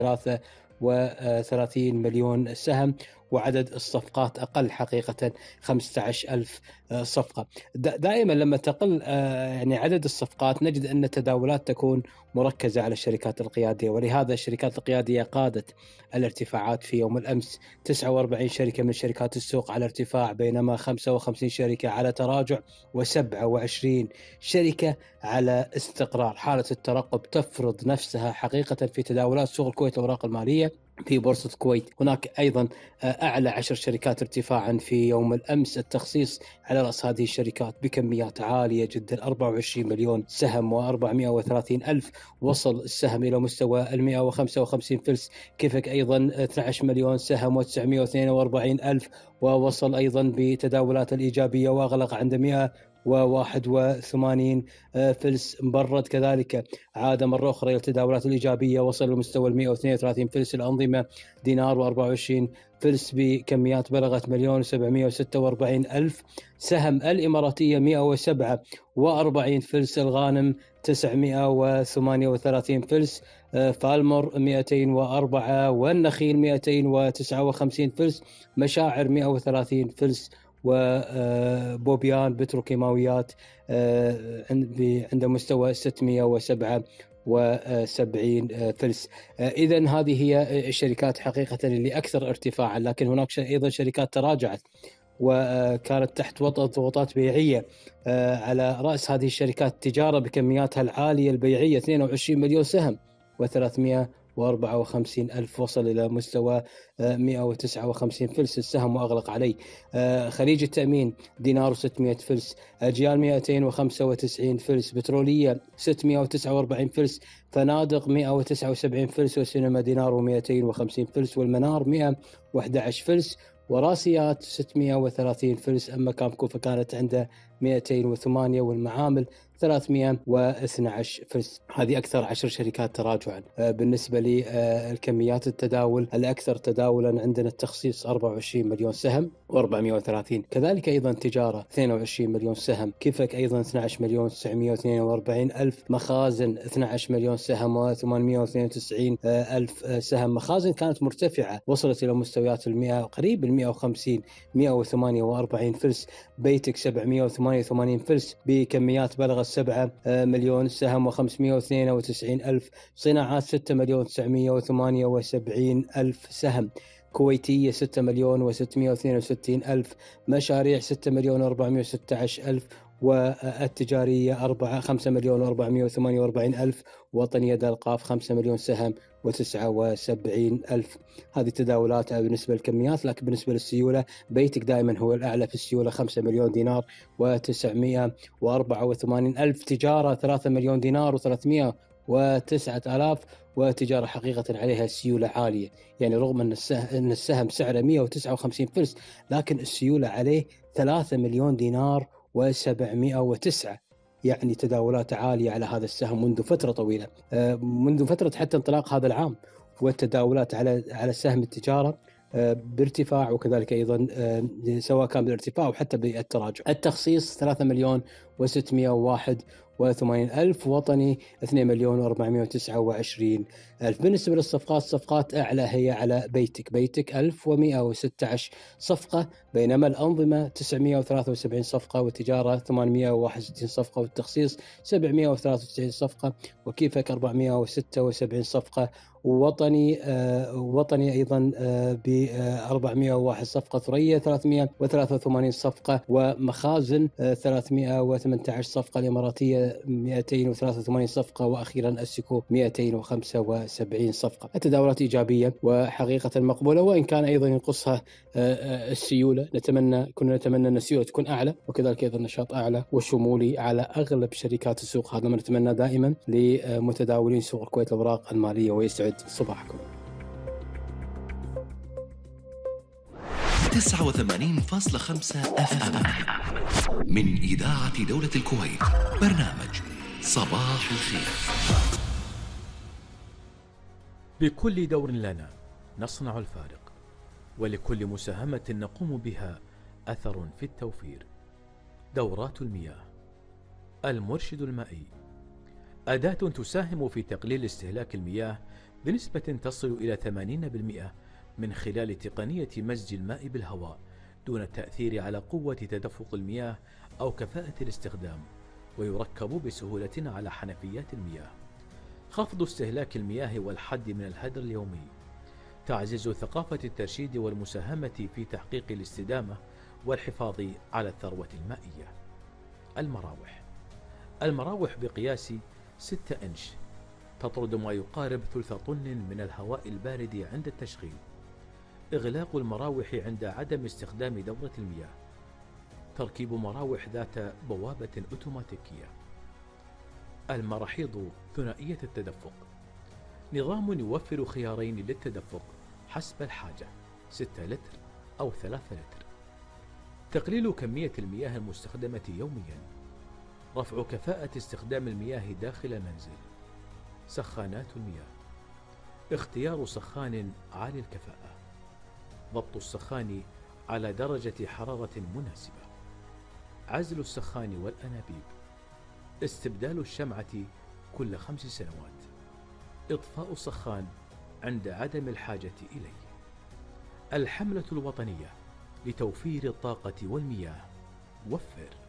33 مليون سهم، وعدد الصفقات أقل حقيقة 15,000 صفقة. دائما لما تقل يعني عدد الصفقات نجد أن التداولات تكون مركزة على الشركات القيادية، ولهذا الشركات القيادية قادت الارتفاعات في يوم الأمس. 49 شركة من شركات السوق على ارتفاع، بينما 55 شركة على تراجع، و27 شركة على استقرار. حالة الترقب تفرض نفسها حقيقة في تداولات سوق الكويت الأوراق المالية في بورصة الكويت. هناك أيضا أعلى 10 شركات ارتفاعا في يوم الأمس. التخصيص على رأس هذه الشركات بكميات عالية جدا، 24 مليون سهم و430 ألف. وصل السهم إلى مستوى 155 فلس. كيفك أيضا 12 مليون سهم و942 ألف، ووصل أيضا بتداولات الإيجابية وأغلق عند 181 فلس. مبرد كذلك عاد مرة أخرى إلى التداولات الإيجابية، وصل لمستوى 132 فلس. الأنظمة دينار و24 فلس بكميات بلغت 1,746 ألف. سهم الإماراتية 147 فلس. الغانم 938 فلس. فالمر 204، والنخيل 259 فلس. مشاعر 130 فلس. وبوبيان بتروكيماويات عند مستوى 677 فلس. إذن هذه هي الشركات حقيقة اللي أكثر ارتفاعا، لكن هناك أيضا شركات تراجعت وكانت تحت ضغوطات بيعية. على رأس هذه الشركات تجارة بكمياتها العالية البيعية 22 مليون سهم و354 ألف، وصل إلى مستوى 159 فلس السهم وأغلق عليه. خليج التأمين دينار 600 فلس. أجيال 295 فلس. بترولية 649 فلس. فنادق 179 فلس. وسينما دينار و250 فلس. والمنار 111 فلس. وراسيات 630 فلس. أما كامكو فكانت عنده 208، والمعامل 312 فلس. هذه أكثر 10 شركات تراجعا. بالنسبة للكميات التداول الأكثر تداولا عندنا التخصيص 24 مليون سهم و430. كذلك أيضا تجارة 22 مليون سهم. كيفك أيضا 12 مليون 942 ألف. مخازن 12 مليون سهم و892 ألف سهم. مخازن كانت مرتفعة، وصلت إلى مستويات 100 قريب 150 148 فلس. بيتك 788 فلس بكميات بلغت 7 مليون سهم و592 ألف. صناعات 6 مليون 978 ألف سهم. كويتية 6 مليون و662 ألف. مشاريع 6 مليون 416 ألف. والتجارية 5 مليون و448 ألف. وطنية الألقاف 5 مليون سهم و79 ألف. هذه تداولات بالنسبة للكميات. لكن بالنسبة للسيولة بيتك دائما هو الأعلى في السيولة، 5 مليون دينار و984 ألف. تجارة 3 مليون دينار و309 آلاف. وتجارة حقيقة عليها سيولة عالية، يعني رغم أن السهم سعره 159 فلس، لكن السيولة عليه 3 مليون دينار و709. يعني تداولات عالية على هذا السهم منذ فترة طويلة، منذ فترة حتى انطلاق هذا العام. والتداولات على سهم التجارة بارتفاع، وكذلك أيضا سواء كان بالارتفاع أو حتى بالتراجع. التخصيص 3 مليون و681 ألف. وطني 2 مليون و429 ألف. بالنسبة للصفقات، صفقات أعلى هي على بيتك 1116 صفقة، بينما الأنظمة 973 صفقة، والتجارة 861 صفقة، والتخصيص 793 صفقة، وكيفك 476 صفقة، وطني أيضا ب 401 صفقة، ثريا 383 صفقة، ومخازن 318 صفقة، الإماراتية 283 صفقة، وأخيرا السكو 275 صفقة. التداولات إيجابية وحقيقة مقبولة، وإن كان أيضا ينقصها السيولة. كنا نتمنى أن السيولة تكون أعلى، وكذلك أيضا نشاط أعلى وشمولي على أغلب شركات السوق. هذا ما نتمنى دائما لمتداولين سوق الكويت الأوراق المالية. ويسعد صباحكم. 89.5 FM من إذاعة دولة الكويت، برنامج صباح الخير. بكل دور لنا نصنع الفارق، ولكل مساهمة نقوم بها أثر في التوفير. دورات المياه، المرشد المائي، أداة تساهم في تقليل استهلاك المياه بنسبة تصل إلى 80% من خلال تقنية مزج الماء بالهواء دون التأثير على قوة تدفق المياه أو كفاءة الاستخدام، ويركب بسهولة على حنفيات المياه. خفض استهلاك المياه والحد من الهدر اليومي. تعزيز ثقافة الترشيد والمساهمة في تحقيق الاستدامة والحفاظ على الثروة المائية. المراوح بقياس 6 إنش تطرد ما يقارب ثلث طن من الهواء البارد عند التشغيل. إغلاق المراوح عند عدم استخدام دورة المياه. تركيب مراوح ذات بوابة أوتوماتيكية. المراحيض ثنائية التدفق، نظام يوفر خيارين للتدفق حسب الحاجة، 6 لتر أو 3 لتر. تقليل كمية المياه المستخدمة يوميا. رفع كفاءة استخدام المياه داخل المنزل. سخانات المياه. اختيار سخان عالي الكفاءة. ضبط السخان على درجة حرارة مناسبة. عزل السخان والأنابيب. استبدال الشمعة كل 5 سنوات. إطفاء السخان عند عدم الحاجة إليه. الحملة الوطنية لتوفير الطاقة والمياه. وفر.